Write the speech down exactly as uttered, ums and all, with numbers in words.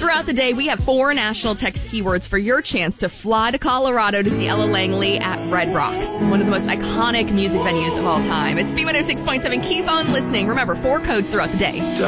Throughout the day, we have four national text keywords for your chance to fly to Colorado to see Ella Langley at Red Rocks, one of the most iconic music venues of all time. It's B one oh six point seven. Keep on listening. Remember, four codes throughout the day.